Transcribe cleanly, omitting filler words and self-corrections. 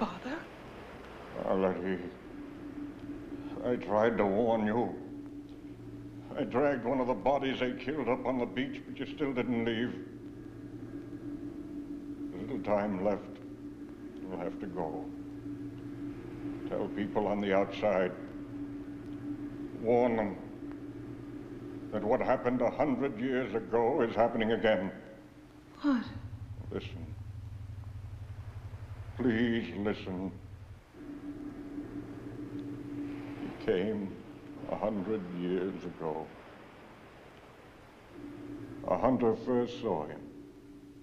Father? Letty, I tried to warn you. I dragged one of the bodies they killed up on the beach, but you still didn't leave. There's little time left. You'll have to go. Tell people on the outside. Warn them that what happened 100 years ago is happening again. What? Listen. Please listen. He came 100 years ago. A hunter first saw him.